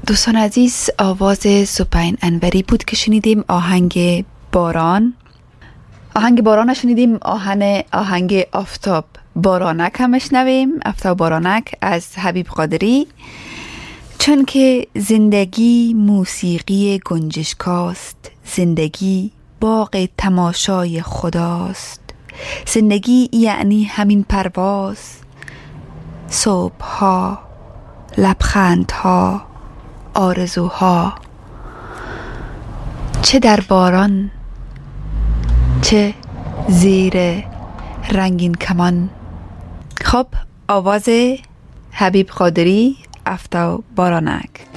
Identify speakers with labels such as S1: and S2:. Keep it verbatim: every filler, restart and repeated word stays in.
S1: دوستان عزیز، آواز سپین انوری بود که شنیدیم. آهنگ باران آهنگ باران شنیدیم. آهن آهنگ آفتاب بارانک هم شنویم. آفتاب بارانک از حبیب قادری. چون که زندگی موسیقی گنجشکاست، زندگی باغ تماشای خداست. زندگی یعنی همین پرواز، صبح‌ها، لبخندها، آرزوها، چه در باران چه زیر رنگین کمان. خب، آواز حبیب قادری، آفتاب بارانک.